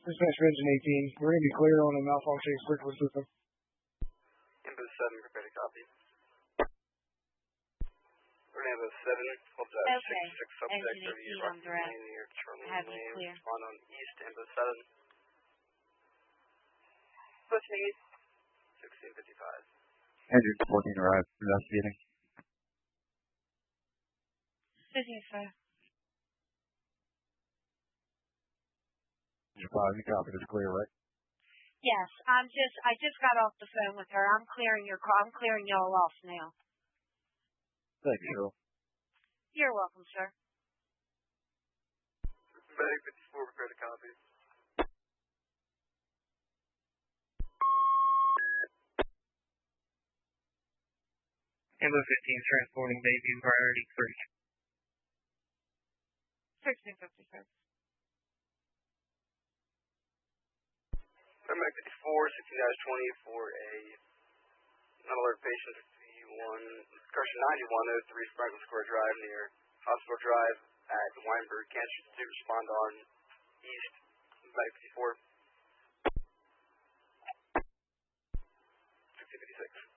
Dispatch engine 18. We're going to be clear on a malfunctioning sprinkler system. Input 7, prepare to copy. We're going to have a 7, hold that, Okay. 6 subject, 30 on direct. near Charlie Have you Lane, clear? respond on east, input 7. Pushing east. 1655. Engine 14 arrived, investigating. 55. Engine 5, you copy this clear, right? Yes, I just got off the phone with her. I'm clearing your car. I'm clearing y'all off now. Thank you, Cheryl. You're welcome, sir. Medic 54, prepare to copy. Ambo 15 transporting baby in priority 1655. Medic 54, 16-20 for an alert patient 51, Carson 9103 Franklin Square Drive near Hospital Drive at Weinberg Cancer Institute. Respond on east, Medic 54. 1656.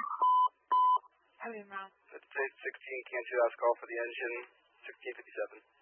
How many miles? It's 16, cancel last call for the engine, 1657.